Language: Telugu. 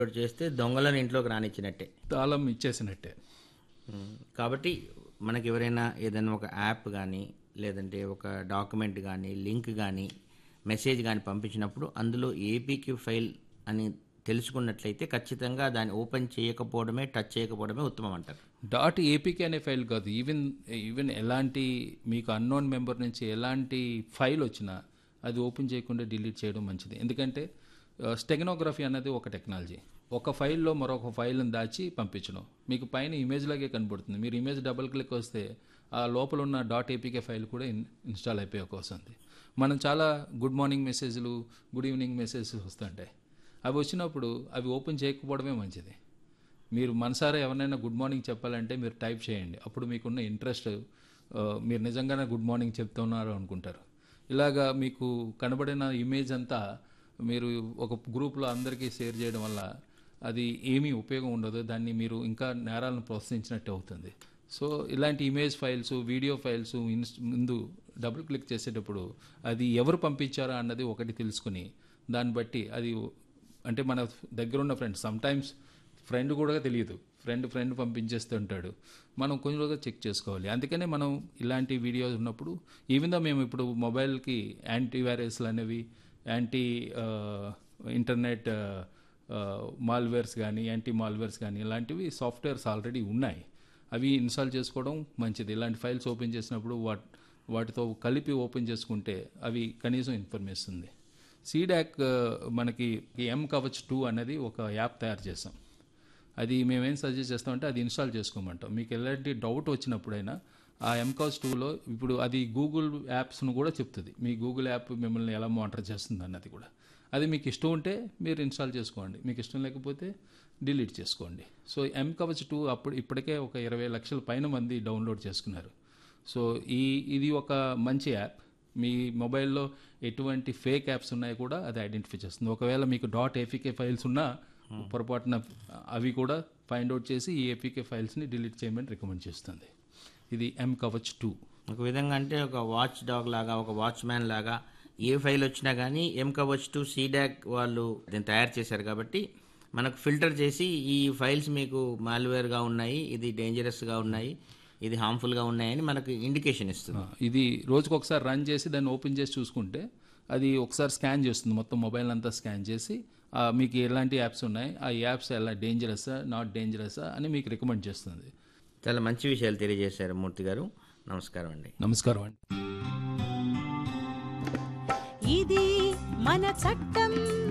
డౌన్లోడ్ చేస్తే దొంగలను ఇంట్లోకి రానిచ్చినట్టే. తాళం ఇచ్చేసినట్టే. కాబట్టి మనకి ఎవరైనా ఏదైనా ఒక యాప్ కానీ లేదంటే ఒక డాక్యుమెంట్ కానీ లింక్ కానీ మెసేజ్ కానీ పంపించినప్పుడు అందులో ఏపీక్యూ ఫైల్ అని తెలుసుకున్నట్లయితే ఖచ్చితంగా దాన్ని ఓపెన్ చేయకపోవడమే, టచ్ చేయకపోవడమే ఉత్తమం అంటారు. డాట్ ఏపీకే అనే ఫైల్ కాదు, ఈవెన్ ఎలాంటి మీకు అన్నోన్ మెంబర్ నుంచి ఎలాంటి ఫైల్ వచ్చినా అది ఓపెన్ చేయకుండా డిలీట్ చేయడం మంచిది. ఎందుకంటే స్టెగనోగ్రఫీ అన్నది ఒక టెక్నాలజీ. ఒక ఫైల్లో మరొక ఫైల్ని దాచి పంపించడం మీకు పైన ఇమేజ్ లాగే కనబడుతుంది. మీరు ఇమేజ్ డబుల్ క్లిక్ వస్తే ఆ లోపల ఉన్న డాట్ ఏపీకే ఫైల్ కూడా ఇన్స్టాల్ అయిపోయే అవకాశం ఉంది. మనం చాలా గుడ్ మార్నింగ్ మెసేజ్లు, గుడ్ ఈవినింగ్ మెసేజెస్ వస్తుంటాయి. అవి వచ్చినప్పుడు అవి ఓపెన్ చేయకపోవడమే మంచిది. మీరు మనసారా ఎవరినైనా గుడ్ మార్నింగ్ చెప్పాలంటే మీరు టైప్ చేయండి. అప్పుడు మీకున్న ఇంట్రెస్ట్ మీరు నిజంగానే గుడ్ మార్నింగ్ చెప్తున్నారు అనుకుంటారు. ఇలాగా మీకు కనబడిన ఇమేజ్ అంతా మీరు ఒక గ్రూప్లో అందరికీ షేర్ చేయడం వల్ల అది ఏమీ ఉపయోగం ఉండదు. దాన్ని మీరు ఇంకా నేరాలను ప్రోత్సహించినట్టు అవుతుంది. సో ఇలాంటి ఇమేజ్ ఫైల్స్, వీడియో ఫైల్స్ ముందు డబుల్ క్లిక్ చేసేటప్పుడు అది ఎవరు పంపించారా అన్నది ఒకటి తెలుసుకుని దాన్ని బట్టి అది అంటే మన దగ్గరున్న ఫ్రెండ్స్, సమ్టైమ్స్ ఫ్రెండ్ కూడా తెలియదు, ఫ్రెండ్ పంపించేస్తుంటాడు. మనం కొంచెం రోజుగా చెక్ చేసుకోవాలి. అందుకనే మనం ఇలాంటి వీడియోస్ ఉన్నప్పుడు ఈవెన్ దో మేము ఇప్పుడు మొబైల్కి యాంటీవైరస్లు అనేవి, యాంటీ ఇంటర్నెట్ మాల్వేర్స్ కానీ, యాంటీ మాల్వేర్స్ కానీ ఇలాంటివి సాఫ్ట్వేర్స్ ఆల్రెడీ ఉన్నాయి. అవి ఇన్స్టాల్ చేసుకోవడం మంచిది. ఇలాంటి ఫైల్స్ ఓపెన్ చేసినప్పుడు వాటితో కలిపి ఓపెన్ చేసుకుంటే అవి కనీసం ఇన్ఫర్మేషన్ ఉంది. సీడాక్ మనకి ఎంకవచ్ 2 అనేది ఒక యాప్ తయారు చేస్తాం. అది మేమేం సజెస్ట్ చేస్తామంటే అది ఇన్స్టాల్ చేసుకోమంటాం. మీకు ఎలాంటి డౌట్ వచ్చినప్పుడైనా ఆ ఎంకవచ్ 2లో ఇప్పుడు అది గూగుల్ యాప్స్ను కూడా చెప్తుంది. మీ గూగుల్ యాప్ మిమ్మల్ని ఎలా మానిటర్ చేస్తుంది అన్నది కూడా. అది మీకు ఇష్టం ఉంటే మీరు ఇన్స్టాల్ చేసుకోండి, మీకు ఇష్టం లేకపోతే డిలీట్ చేసుకోండి. సో ఎంకవచ్ 2 ఇప్పటికే ఒక 20 లక్షల పైన మంది డౌన్లోడ్ చేసుకున్నారు. సో ఇది ఒక మంచి యాప్. మీ మొబైల్లో ఎటువంటి ఫేక్ యాప్స్ ఉన్నాయో కూడా అది ఐడెంటిఫై చేస్తుంది. ఒకవేళ మీకు డాట్ ఏపీకే ఫైల్స్ ఉన్నా పొరపాటున అవి కూడా ఫైండ్ అవుట్ చేసి ఈ ఏపీకే ఫైల్స్ని డిలీట్ చేయమని రికమెండ్ చేస్తుంది. ఇది ఎంకవచ్ 2. ఒక విధంగా అంటే ఒక వాచ్ డాగ్ లాగా, ఒక వాచ్మ్యాన్ లాగా ఏ ఫైల్ వచ్చినా కానీ ఎంకవచ్ 2 సీడాక్ వాళ్ళు దీన్ని తయారు చేశారు కాబట్టి మనకు ఫిల్టర్ చేసి ఈ ఫైల్స్ మీకు మాల్వేర్గా ఉన్నాయి, ఇది డేంజరస్గా ఉన్నాయి, ఇది హార్మ్ఫుల్గా ఉన్నాయని మనకు ఇండికేషన్ ఇస్తుంది. ఇది రోజుకు ఒకసారి రన్ చేసి దాన్ని ఓపెన్ చేసి చూసుకుంటే అది ఒకసారి స్కాన్ చేస్తుంది, మొత్తం మొబైల్ అంతా స్కాన్ చేసి మీకు ఎలాంటి యాప్స్ ఉన్నాయి, ఆ యాప్స్ ఎలా డేంజరసా నాట్ డేంజరసా అని మీకు రికమెండ్ చేస్తుంది. చాలా మంచి విషయాలు తెలియజేశారు మూర్తి గారు. నమస్కారం అండి. నమస్కారం అండి. ఇది మన చట్టం.